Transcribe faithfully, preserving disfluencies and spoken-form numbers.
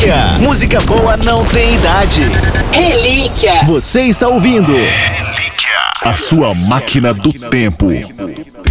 Relíquia. Música boa não tem idade. Relíquia. Você está ouvindo A sua máquina do tempo.